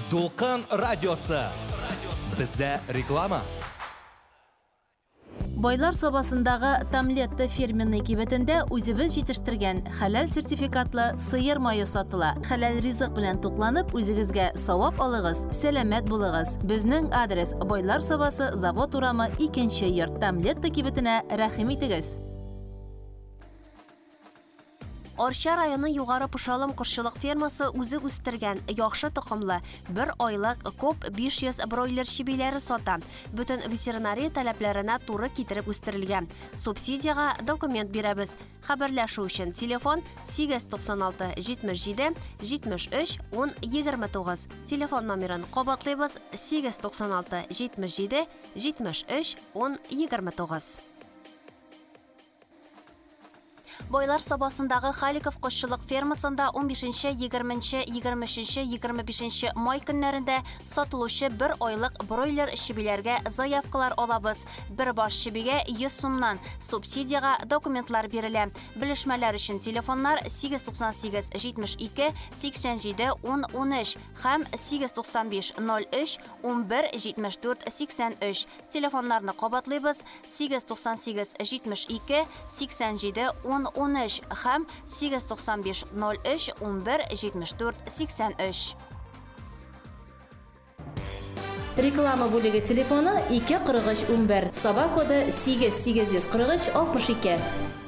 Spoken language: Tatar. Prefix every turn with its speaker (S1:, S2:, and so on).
S1: Толқын радиосы. Бізде реклама.
S2: Байлар собасындагы Тамлетта фирменный кибетендә үзебез җитештергән хәләл сертификатлы сыер майы сатыла. Хәләл ризык белән тукланып, үзегезгә савап алыгыз, сәламәт булыгыз. Безнең адрес: Байлар собасы, завод урамы, 2нче йорт. Тамлетта кибетенә рәхим итегез.
S3: Арча районы Югары Пушалым кошчылык фермасы үзе үстергән яхшы токымлы 1 айлык коп 500 бройлер чибиләре сата. Бүтән ветеринария таләпләренә туры китереп үстерелгән. Субсидияга документ бирәбез. Хәбәрләшү өчен телефон 896 77 73 10 29. Телефон номерын кабатлыйбыз: 896 77 73 10 29. Байлар собасындагы Халиков кошчылык фермасында 15-нче, 20-нче, 23-нче, 25-нче май көннәрендә сатылучы 1 айлык бройлер чибиләргә заявкалар алабыз. Бер баш чибигә 100 сумнан. Субсидияга документлар бирелә. Белешмәләр өчен телефоннар 898 72 87 10 13 һәм 895 03 11 74 83. Телефоннарны кабатлыйбыз: 898 72 87 10 13 һәм 895 03 11 74 83.
S2: Реклама бүлеге телефоны 243 11. Соба коды 8843 62.